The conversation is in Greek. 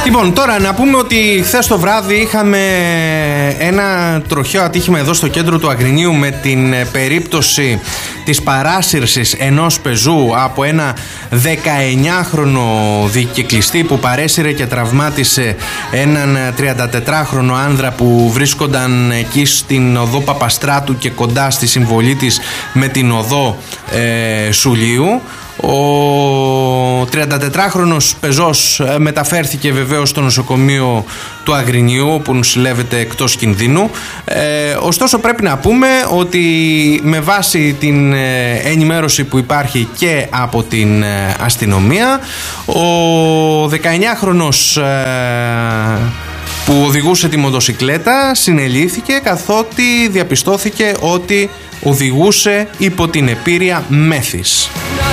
Λοιπόν, τώρα να πούμε ότι χθες το βράδυ είχαμε ένα τροχαίο ατύχημα εδώ στο κέντρο του Αγρινίου με την περίπτωση της παράσυρσης ενός πεζού από ένα 19χρονο δικυκλιστή που παρέσυρε και τραυμάτισε έναν 34χρονο άνδρα που βρίσκονταν εκεί στην οδό Παπαστράτου και κοντά στη συμβολή της με την οδό Σουλίου. Ο 34χρονος πεζός μεταφέρθηκε βεβαίως στο νοσοκομείο του Αγρινίου, όπου νοσηλεύεται εκτός κινδύνου. Ωστόσο πρέπει να πούμε ότι με βάση την ενημέρωση που υπάρχει και από την αστυνομία, ο 19χρονος που οδηγούσε τη μοτοσικλέτα συνελήφθηκε, καθότι διαπιστώθηκε ότι οδηγούσε υπό την επήρεια μέθης.